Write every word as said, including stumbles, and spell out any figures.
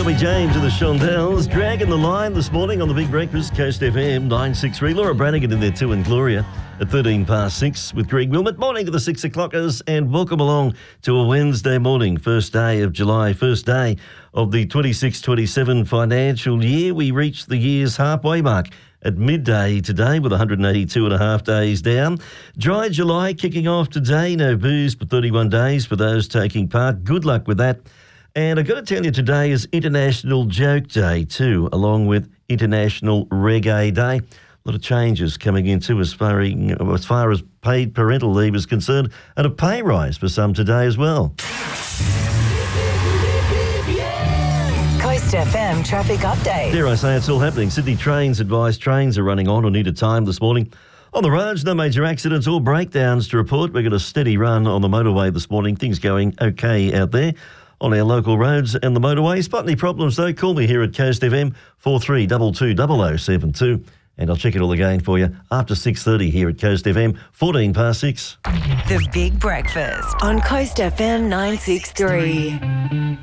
Toby James and the Shondells dragging the line this morning on the Big Breakfast, Coast F M nine six three. Laura Brannigan in there too, and Gloria at thirteen past six with Greg Wilmot. Morning to the six o'clockers and welcome along to a Wednesday morning, first day of July, first day of the twenty-six twenty-seven financial year. We reached the year's halfway mark at midday today with one hundred eighty-two and a half days down. Dry July kicking off today. No booze for thirty-one days for those taking part. Good luck with that. And I've got to tell you, today is International Joke Day too, along with International Reggae Day. A lot of changes coming into as far, as far as paid parental leave is concerned, and a pay rise for some today as well. Coast F M traffic update. Dare I say it's all happening. Sydney Trains advise trains are running on or need a time this morning. On the roads, no major accidents or breakdowns to report. We've got a steady run on the motorway this morning. Things going okay out there on our local roads and the motorway. Spot any problems though, call me here at Coast F M four three two two double oh seven two and I'll check it all again for you after six thirty here at Coast F M, fourteen past six. The Big Breakfast on Coast F M nine six three.